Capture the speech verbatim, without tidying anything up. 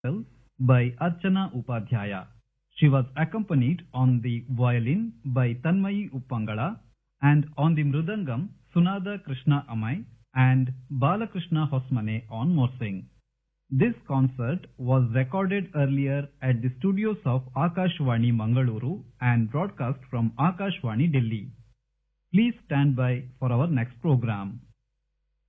by Archana Upadhyaya. She was accompanied on the violin by Tanmayi Uppangala and on the mridangam Sunada Krishna Amai and Balakrishna Hosmane on morsing. This concert was recorded earlier at the studios of Akashvani Mangaluru and broadcast from Akashvani Delhi. Please stand by for our next program.